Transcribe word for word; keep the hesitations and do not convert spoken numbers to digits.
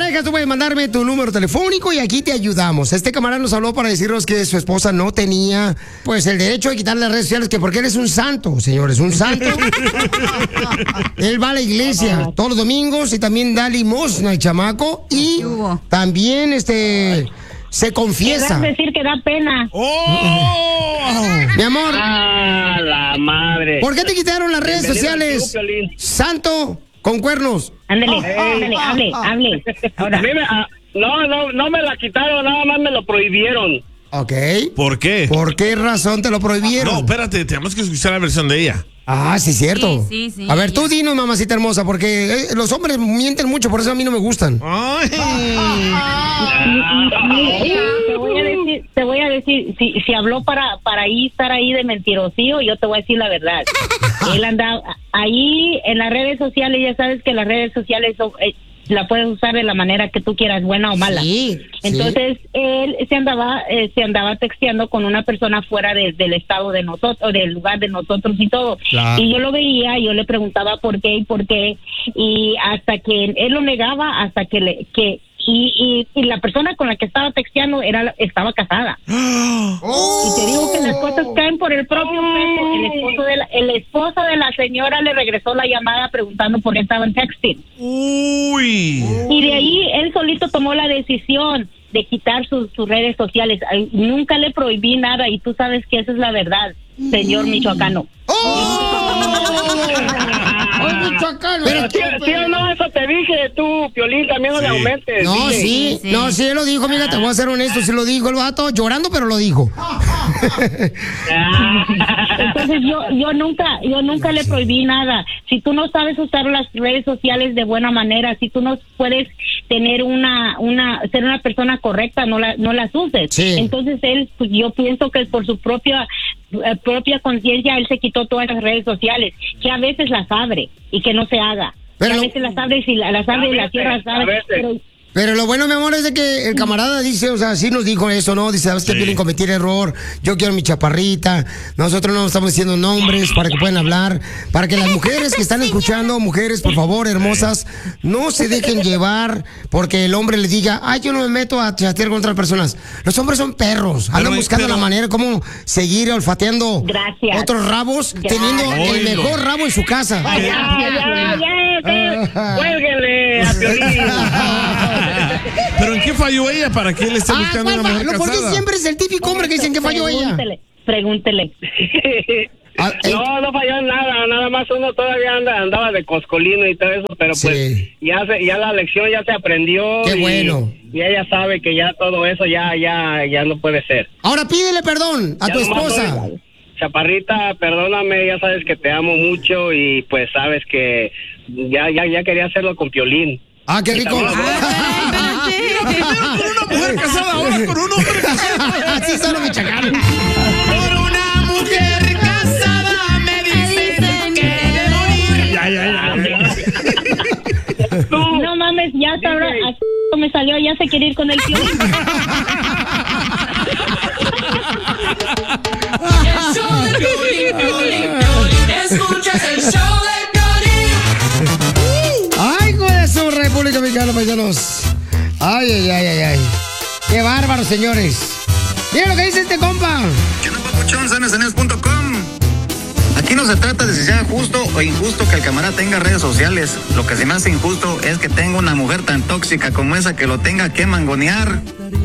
parejas, tú puedes mandarme tu número telefónico y aquí te ayudamos. Este camarada nos habló para decirnos que su esposa no tenía, pues, el derecho de quitarle las redes sociales, que porque él es un santo, señores, un santo. Él va a la iglesia todos los domingos y también da limosna al chamaco y también, este... se confiesa. Es decir que da pena. ¡Oh! Mi amor. ¡Ah, la madre! ¿Por qué te quitaron las redes sociales? Santo con cuernos. Ándale, ándale, hable, hable. Ahora. No, no, no me la quitaron, nada más me lo prohibieron. Ok. ¿Por qué? ¿Por qué razón te lo prohibieron? No, espérate, tenemos que escuchar la versión de ella. Ah, sí, cierto. Sí, sí, sí, a ver, ya. tú dinos, mamacita hermosa, porque eh, los hombres mienten mucho, por eso a mí no me gustan. Ay. Te voy a decir, te voy a decir, si, si habló para, para ahí estar ahí de mentirosío, yo te voy a decir la verdad. Él andaba ahí en las redes sociales, ya sabes que las redes sociales son, eh, la puedes usar de la manera que tú quieras, buena o mala. Sí, Entonces, sí. él se andaba eh, se andaba texteando con una persona fuera de, del estado de nosotros, del lugar de nosotros y todo. Claro. Y yo lo veía, yo le preguntaba por qué y por qué, y hasta que él lo negaba, hasta que le que y, y, y la persona con la que estaba texteando era estaba casada. Oh. Y te digo que las cosas caen por el propio peso. El esposo de la, el esposo de la señora le regresó la llamada preguntando por qué estaban texting. Uy. Y de ahí él solito tomó la decisión de quitar sus, sus redes sociales. Ay, nunca le prohibí nada y tú sabes que esa es la verdad, señor michoacano. ¡Oh! ¡Oh, michoacano! Pero sí, sí o no, eso te dije tú, Piolín, también no Sí. le aumentes. No, dile. sí, Sí, sí. no, sí, él lo dijo, mira, te voy a ser honesto, sí lo dijo el vato, llorando, pero lo dijo. Entonces yo yo nunca yo nunca le prohibí nada. Si tú no sabes usar las redes sociales de buena manera, si tú no puedes tener una una ser una persona correcta, no la no las uses. Sí. Entonces él, pues, yo pienso que por su propia eh, propia conciencia él se quitó todas las redes sociales, que a veces las abre y que no se haga. Pero Que a lo- veces las abre y si la- las abre A y las veces, cierra, a sabe, veces. pero Pero lo bueno, mi amor, es de que el camarada dice, o sea, sí nos dijo eso, ¿no? Dice, ¿sabes qué? Sí. Quieren cometer error, yo quiero mi chaparrita, nosotros no estamos diciendo nombres para que puedan hablar, para que las mujeres que están escuchando, mujeres, por favor, hermosas, no se dejen llevar porque el hombre les diga, ay, yo no me meto a chatear con otras personas. Los hombres son perros, andan Pero, buscando pero- la manera como seguir olfateando Gracias. otros rabos, Ya. teniendo el Oílo. mejor rabo en su casa. Ya, ya, ya, ya, cuélguenle a Piolín. ¿Pero en qué falló ella para que él esté Ah, buscando ¿cuál una fa- mujer lo- ¿por qué casada? siempre es el típico hombre que dicen que falló ella? Pregúntele, pregúntele. Ah, eh, No, no falló en nada, nada más uno todavía anda, andaba de coscolino y todo eso, pero Sí. pues ya se, ya la lección ya se aprendió. Qué y, bueno. Y ella sabe que ya todo eso ya, ya, ya no puede ser. Ahora pídele perdón a Ya tu nomás esposa. soy- Chaparrita, perdóname, ya sabes que te amo mucho y pues sabes que ya, ya, ya quería hacerlo con Piolín. Ah, qué rico. Primero con una mujer casada, ahora con un hombre casado. Así son los michoacanos. Por una mujer casada me dicen que debe morir. Ya, ya, ya. No mames, ya hasta ahora así me salió, ya se quiere ir con el tío. El show de Piolín, Piolín, Piolín. Escuchas el show de Piolín. Ay, hijo de su República Mexicana, paisanos. Ay, ay, ay, ay, ay. Qué bárbaro, señores. Mira lo que dice este compa. ¿Qué no, papuchón? sanes en es punto com. Aquí no se trata de si sea justo o injusto que el camarada tenga redes sociales. Lo que se me hace injusto es que tenga una mujer tan tóxica como esa que lo tenga que mangonear.